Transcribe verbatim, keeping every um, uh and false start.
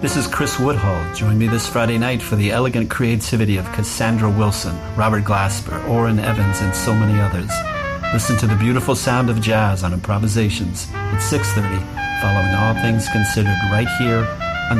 This is Chris Woodhull. Join me this Friday night for the elegant creativity of Cassandra Wilson, Robert Glasper, Orrin Evans, and so many others. Listen to the beautiful sound of jazz on Improvisations at six thirty, following All Things Considered right here